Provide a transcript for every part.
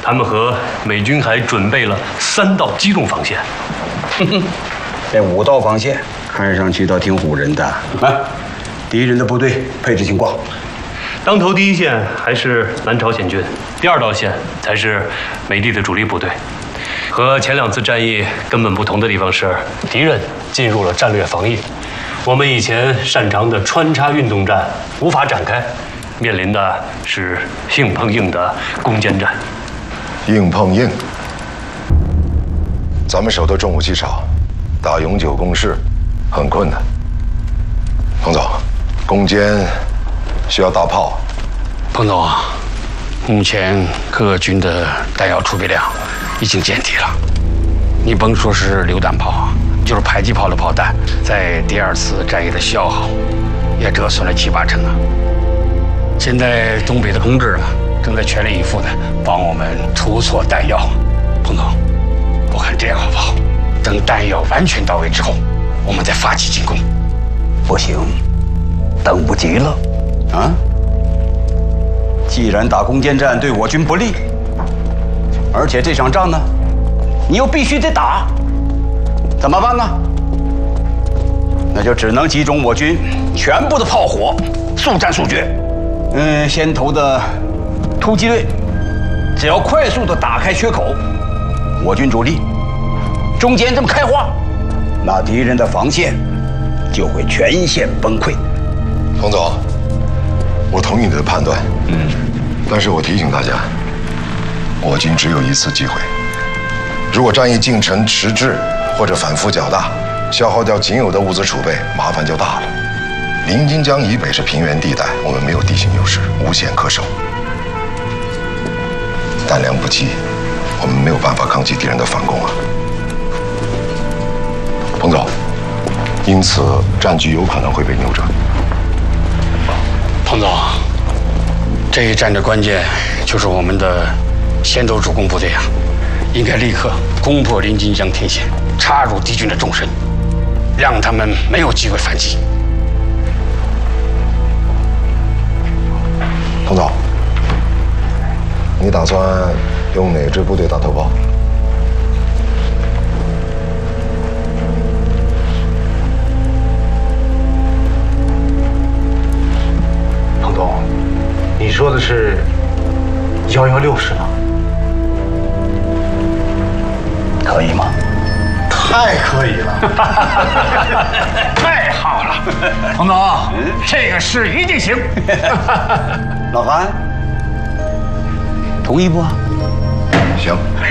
他们和美军还准备了3道机动防线。 这5道防线看上去倒挺唬人的。敌人的部队配置情况。 当头第一线还是南朝鲜军，第2道线才是美帝的主力部队。和前2次战役根本不同的地方是，敌人进入了战略防御，我们以前擅长的穿插运动战无法展开，面临的是硬碰硬的攻坚战。 硬碰硬，咱们手头重武器少，打永久攻势很困难。彭总，攻坚需要大炮。 彭总，目前各个军的弹药储备量已经见底了。你甭说是榴弹炮，就是迫击炮的炮弹，在第2次战役的消耗也折损了7、8成啊。现在东北的同志正在全力以赴的帮我们筹措弹药。彭总，我看这样好不好？等弹药完全到位之后，我们再发起进攻。 不行，等不及了。啊！既然打攻坚战对我军不利，而且这场仗呢，你又必须得打，怎么办呢？那就只能集中我军全部的炮火，速战速决。先头的突击队，只要快速的打开缺口，我军主力中间这么开花，那敌人的防线就会全线崩溃。 彭总，我同意你的判断。但是我提醒大家，我军只有1次机会。如果战役进程迟滞或者反复较大，消耗掉仅有的物资储备，麻烦就大了。临津江以北是平原地带，我们没有地形优势，无险可守。弹粮不济，我们没有办法抗击敌人的反攻啊。彭总，因此战局有可能会被扭转。 彭总，这一战的关键就是我们的先头主攻部队应该立刻攻破临津江天险，插入敌军的纵深，让他们没有机会反击。 彭总，你打算用哪支部队打头炮？ 彭总，你说的是116师吗？ 可以吗？ 太可以了！ 太好了，彭总，这个事一定行。 老韩，同意不？ 行。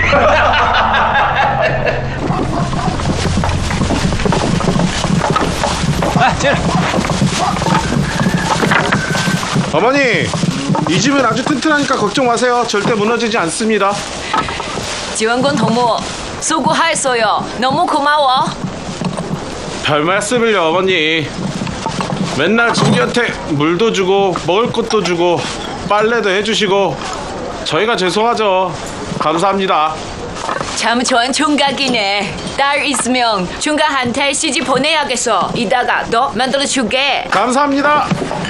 来，接着。 어머니, 이 집은 아주 튼튼하니까 걱정 마세요. 절대 무너지지 않습니다. 지원군 동무, 수고하셨어요. 너무 고마워. 별 말씀을요, 어머니. 맨날 우리한테 물도 주고 먹을 것도 주고 빨래도 해주시고 저희가 죄송하죠. 감사합니다. 참 좋은 총각이네. 딸 있으면 총각한테 시집 보내야겠어. 이따가 너 만들어줄게. 감사합니다.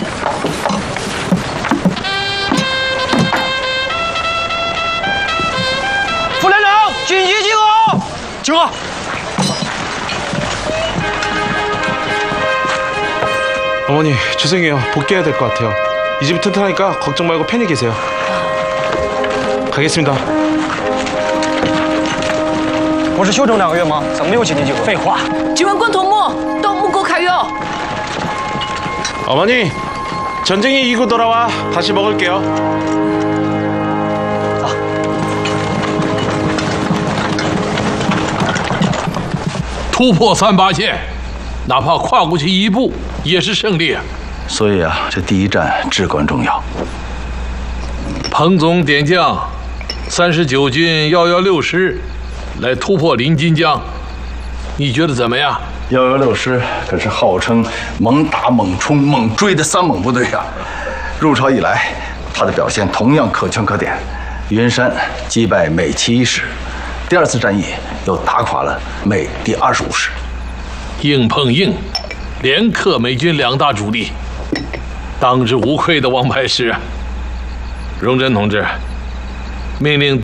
부대장 진지 지고 지고. 어머니, 죄송해요. 복귀해야 될 것 같아요. 이 집이 튼튼하니까 걱정 말고 편히 계세요. 가겠습니다. 不是休整2个月吗？怎么又紧急集合？废话。 지원군 동무, 또 묵고 가요. 어머니, 전쟁이 이기고 돌아와. 다시 먹을게요. 突破38线，哪怕跨过去一步也是胜利啊！ 所以啊，这第一战至关重要。 彭总点将39军116师来突破临津江，你觉得怎么样 ？116师可是号称猛打、猛冲、猛追的3猛部队啊！入朝以来，他的表现同样可圈可点。云山击败美71师，第2次战役又打垮了美第25师。 硬碰硬，连克美军2大主力，当之无愧的王牌师。荣臻同志，命令